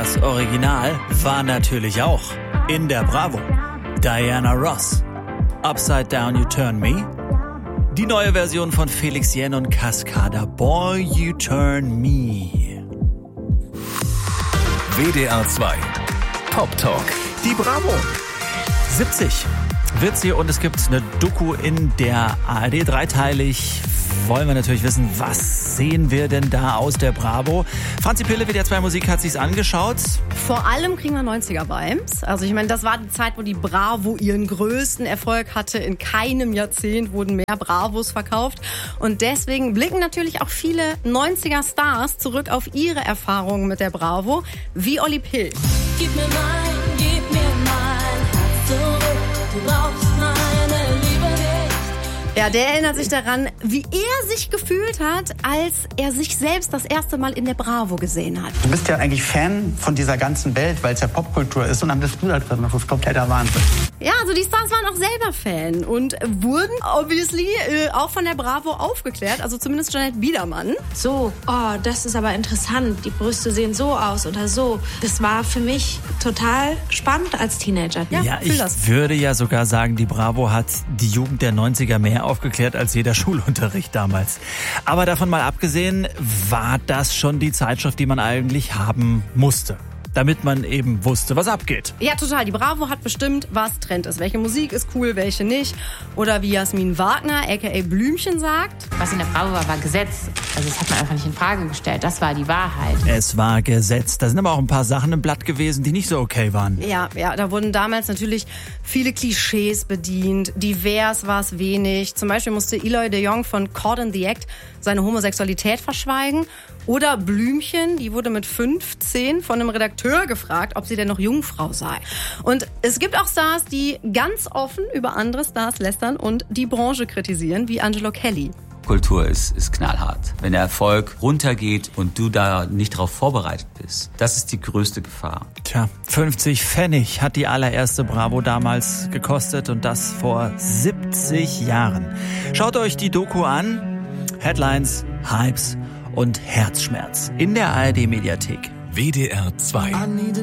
Das Original war natürlich auch in der Bravo. Diana Ross. Upside Down You Turn Me. Die neue Version von Felix Jähn und Cascada. Boy You Turn Me. WDR 2 Pop Talk. Die Bravo. 70 wird sie und es gibt eine Doku in der ARD, dreiteilig. Wollen wir natürlich wissen, was sehen wir denn da aus der Bravo? Franzi Pille, WDR 2 Musik, hat sich's angeschaut. Vor allem kriegen wir 90er-Vibes. Also ich meine, das war die Zeit, wo die Bravo ihren größten Erfolg hatte. In keinem Jahrzehnt wurden mehr Bravos verkauft. Und deswegen blicken natürlich auch viele 90er-Stars zurück auf ihre Erfahrungen mit der Bravo, wie Olli P. Gib mir mein Herz zurück, du brauchst meine Liebe nicht. Ja, der erinnert sich daran, wie er sich gefühlt hat, als er sich selbst das erste Mal in der Bravo gesehen hat. Du bist ja eigentlich Fan von dieser ganzen Welt, weil es ja Popkultur ist und dann bist du da drin. Das ist kompletter Wahnsinn. Ja, also die Stars waren auch selber Fan und wurden obviously auch von der Bravo aufgeklärt, also zumindest Jeanette Biedermann. So, oh, das ist aber interessant, die Brüste sehen so aus oder so. Das war für mich total spannend als Teenager. Ja, ich würde ja sogar sagen, die Bravo hat die Jugend der 90er mehr aufgeklärt als jeder Schulunterricht damals. Aber davon mal abgesehen, war das schon die Zeitschrift, die man eigentlich haben musste, damit man eben wusste, was abgeht. Ja, total. Die Bravo hat bestimmt, was Trend ist. Welche Musik ist cool, welche nicht. Oder wie Jasmin Wagner, a.k.a. Blümchen, sagt: Was in der Bravo war Gesetz. Also das hat man einfach nicht in Frage gestellt. Das war die Wahrheit. Es war Gesetz. Da sind aber auch ein paar Sachen im Blatt gewesen, die nicht so okay waren. Ja, da wurden damals natürlich viele Klischees bedient. Divers war es wenig. Zum Beispiel musste Eloy de Jong von Caught in the Act seine Homosexualität verschweigen. Oder Blümchen, die wurde mit 15 von einem Redakteur gefragt, ob sie denn noch Jungfrau sei. Und es gibt auch Stars, die ganz offen über andere Stars lästern und die Branche kritisieren, wie Angelo Kelly. Kultur ist knallhart. Wenn der Erfolg runtergeht und du da nicht darauf vorbereitet bist, das ist die größte Gefahr. Tja, 50 Pfennig hat die allererste Bravo damals gekostet und das vor 70 Jahren. Schaut euch die Doku an. Headlines, Hypes und Herzschmerz in der ARD-Mediathek. WDR 2